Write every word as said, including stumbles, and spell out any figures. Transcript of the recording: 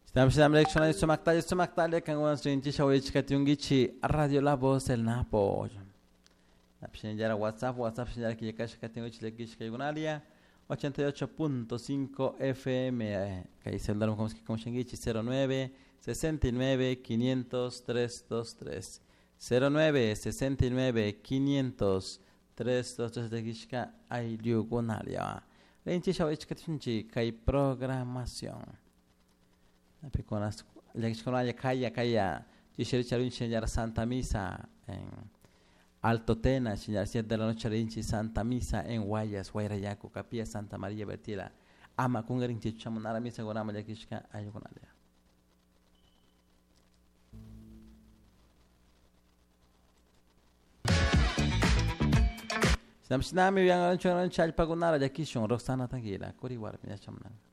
Estamos en la lección de Sumaktalia, Sumaktalia, que algunas rinchi, Shawich, Katiungichi, Radio La Voz del Napo. Napshinjara WhatsApp, WhatsApp, Shinjara Kiyakash, Katiungichi, Lekish, Kayunalia, ochenta y ocho punto cinco F M. Que dice el Dalmo como Shingichi, cero nueve sesenta y nueve quinientos trescientos veintitrés. cero nueve sesenta y nueve quinientos trescientos veintitrés de Kishka, Ayugunalia. Rinchi, Shawich, Katiunchi, Kay programación. Piconas, la escuela Kaya Kaya, Chisheri Charun Señor Santa Misa en Alto Tena, Señor siete de la noche Rinchi Santa Misa en Guayas, Guayrayaco, Capilla Santa María Bertila, Ama Kungarinchi Chamunara Misa Gorama Yakishka, Ayugunalia. Samsnami yang rancho rancho Pagunara Yakishon, Roxana Tangira, Kuriwar, Minachamna.